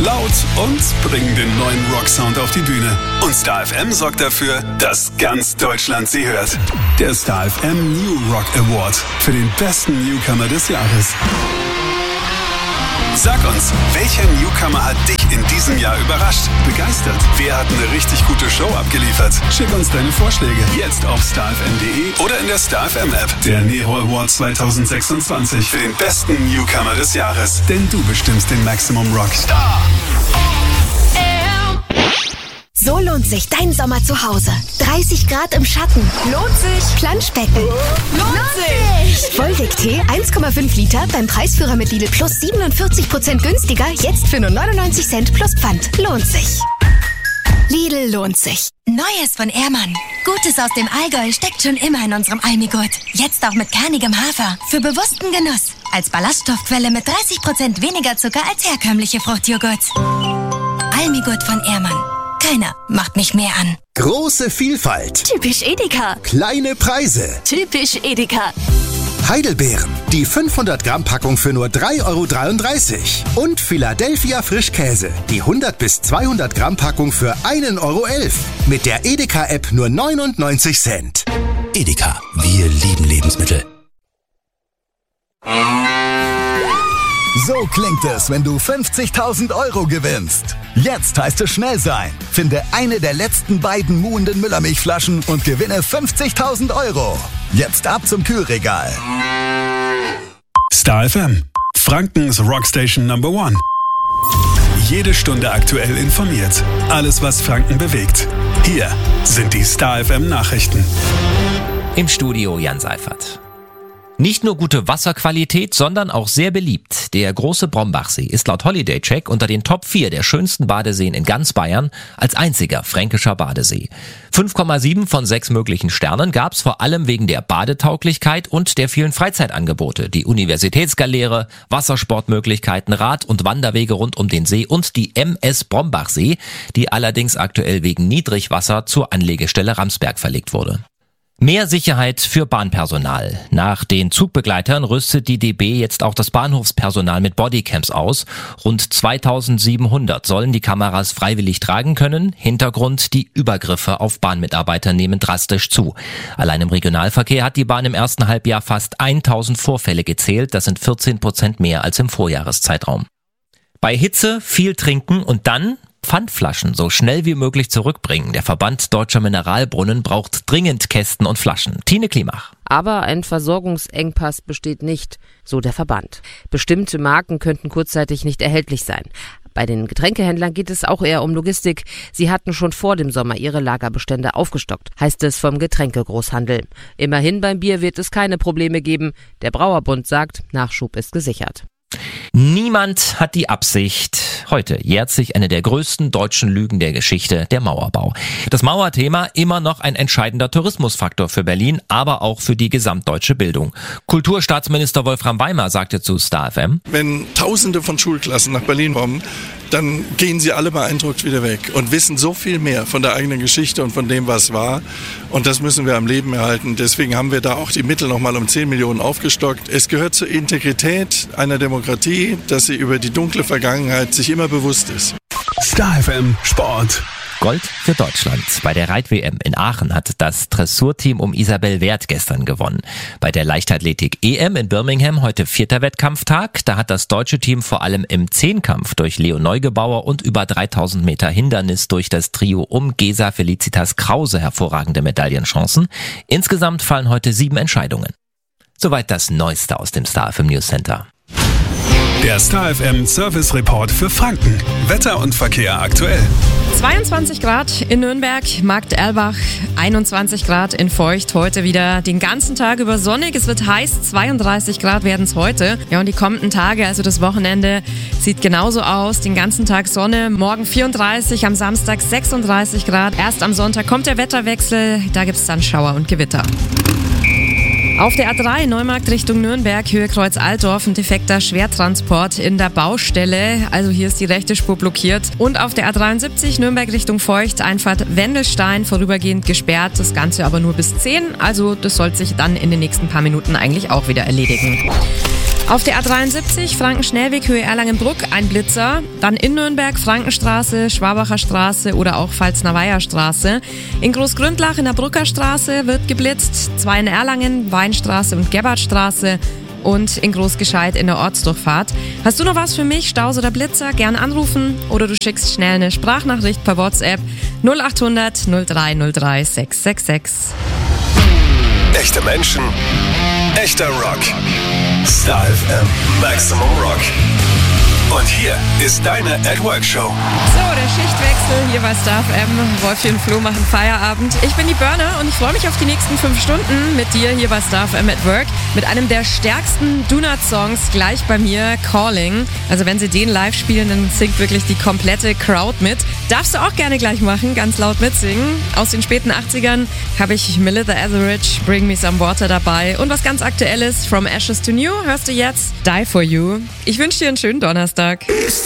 laut und bringen den neuen Rocksound auf die Bühne. Und Star FM sorgt dafür, dass ganz Deutschland sie hört. Der Star FM New Rock Award für den besten Newcomer des Jahres. Sag uns, welcher Newcomer hat dich in diesem Jahr überrascht, begeistert? Wer hat eine richtig gute Show abgeliefert? Schick uns deine Vorschläge jetzt auf starfm.de oder in der Star FM App. Der Nero Award 2026 für den besten Newcomer des Jahres. Denn du bestimmst den Maximum Rock. Star! So lohnt sich dein Sommer zu Hause. 30 Grad im Schatten. Lohnt sich. Planschbecken. Lohnt sich. Wolwig-Tee 1,5 Liter beim Preisführer mit Lidl plus 47% günstiger. Jetzt für nur 99 Cent plus Pfand. Lohnt sich. Lidl lohnt sich. Neues von Ehrmann. Gutes aus dem Allgäu steckt schon immer in unserem Almigurt. Jetzt auch mit kernigem Hafer. Für bewussten Genuss. Als Ballaststoffquelle mit 30% weniger Zucker als herkömmliche Fruchtjoghurt. Almigurt von Ehrmann. Keiner macht mich mehr an. Große Vielfalt. Typisch Edeka. Kleine Preise. Typisch Edeka. Heidelbeeren. Die 500 Gramm Packung für nur 3,33 €. Und Philadelphia Frischkäse. Die 100 bis 200 Gramm Packung für 1,11 €. Mit der Edeka-App nur 99 Cent. Edeka. Wir lieben Lebensmittel. So klingt es, wenn du 50.000 € gewinnst. Jetzt heißt es schnell sein. Finde eine der letzten beiden muhenden Müllermilchflaschen und gewinne 50.000 €. Jetzt ab zum Kühlregal. Star FM, Frankens Rockstation Number 1. Jede Stunde aktuell informiert. Alles, was Franken bewegt. Hier sind die Star FM Nachrichten. Im Studio Jan Seifert. Nicht nur gute Wasserqualität, sondern auch sehr beliebt. Der große Brombachsee ist laut Holiday Check unter den Top 4 der schönsten Badeseen in ganz Bayern als einziger fränkischer Badesee. 5,7 von 6 möglichen Sternen gab's vor allem wegen der Badetauglichkeit und der vielen Freizeitangebote. Die Universitätsgaleere, Wassersportmöglichkeiten, Rad- und Wanderwege rund um den See und die MS Brombachsee, die allerdings aktuell wegen Niedrigwasser zur Anlegestelle Ramsberg verlegt wurde. Mehr Sicherheit für Bahnpersonal. Nach den Zugbegleitern rüstet die DB jetzt auch das Bahnhofspersonal mit Bodycams aus. Rund 2700 sollen die Kameras freiwillig tragen können. Hintergrund: die Übergriffe auf Bahnmitarbeiter nehmen drastisch zu. Allein im Regionalverkehr hat die Bahn im ersten Halbjahr fast 1000 Vorfälle gezählt. Das sind 14% mehr als im Vorjahreszeitraum. Bei Hitze viel trinken und dann Pfandflaschen so schnell wie möglich zurückbringen. Der Verband Deutscher Mineralbrunnen braucht dringend Kästen und Flaschen. Tine Klimach. Aber ein Versorgungsengpass besteht nicht, so der Verband. Bestimmte Marken könnten kurzzeitig nicht erhältlich sein. Bei den Getränkehändlern geht es auch eher um Logistik. Sie hatten schon vor dem Sommer ihre Lagerbestände aufgestockt, heißt es vom Getränkegroßhandel. Immerhin beim Bier wird es keine Probleme geben. Der Brauerbund sagt, Nachschub ist gesichert. Niemand hat die Absicht. Heute jährt sich eine der größten deutschen Lügen der Geschichte, der Mauerbau. Das Mauerthema immer noch ein entscheidender Tourismusfaktor für Berlin, aber auch für die gesamtdeutsche Bildung. Kulturstaatsminister Wolfram Weimer sagte zu Star FM: Wenn Tausende von Schulklassen nach Berlin kommen, dann gehen sie alle beeindruckt wieder weg und wissen so viel mehr von der eigenen Geschichte und von dem, was war. Und das müssen wir am Leben erhalten. Deswegen haben wir da auch die Mittel nochmal um 10 Millionen aufgestockt. Es gehört zur Integrität einer Demokratie, dass sie über die dunkle Vergangenheit sich immer bewusst ist. Star FM Sport. Gold für Deutschland. Bei der Reit-WM in Aachen hat das Dressurteam um Isabel Werth gestern gewonnen. Bei der Leichtathletik-EM in Birmingham heute 4. Wettkampftag. Da hat das deutsche Team vor allem im Zehnkampf durch Leo Neugebauer und über 3000 Meter Hindernis durch das Trio um Gesa Felicitas Krause hervorragende Medaillenchancen. Insgesamt fallen heute 7 Entscheidungen. Soweit das Neueste aus dem Star FM News Center. Der Star FM Service Report für Franken. Wetter und Verkehr aktuell. 22 Grad in Nürnberg, Markt-Erlbach, 21 Grad in Feucht. Heute wieder den ganzen Tag über sonnig. Es wird heiß, 32 Grad werden es heute. Ja, und die kommenden Tage, also das Wochenende, sieht genauso aus. Den ganzen Tag Sonne, morgen 34, am Samstag 36 Grad. Erst am Sonntag kommt der Wetterwechsel, da gibt es dann Schauer und Gewitter. Auf der A3 Neumarkt Richtung Nürnberg, Höhe Kreuz Altdorf, ein defekter Schwertransport in der Baustelle. Also hier ist die rechte Spur blockiert. Und auf der A73 Nürnberg Richtung Feucht, Einfahrt Wendelstein, vorübergehend gesperrt. Das Ganze aber nur bis 10. Also das sollte sich dann in den nächsten paar Minuten eigentlich auch wieder erledigen. Auf der A73 Franken-Schnellweg Höhe Erlangen-Bruck ein Blitzer. Dann in Nürnberg Frankenstraße, Schwabacher Straße oder auch Pfalz-Weiher Straße. In Großgründlach in der Brucker Straße wird geblitzt. 2 in Erlangen, Weinstraße und Gebhardstraße. Und in Großgescheid in der Ortsdurchfahrt. Hast du noch was für mich, Staus oder Blitzer? Gerne anrufen oder du schickst schnell eine Sprachnachricht per WhatsApp 0800 0303 666. Echte Menschen, echter Rock. Star FM Maximum Rock. Und hier ist deine @Work-Show. So, der Schichtwechsel hier bei Star FM. Wolfi und Flo machen Feierabend. Ich bin die Burner und ich freue mich auf die nächsten 5 Stunden mit dir hier bei Star FM at Work. Mit einem der stärksten Do-Not-Songs gleich bei mir, Calling. Also wenn sie den live spielen, dann singt wirklich die komplette Crowd mit. Darfst du auch gerne gleich machen, ganz laut mitsingen. Aus den späten 80ern habe ich Melissa Etheridge, Bring Me Some Water dabei. Und was ganz Aktuelles, From Ashes to New, hörst du jetzt Die For You. Ich wünsche dir einen schönen Donnerstag.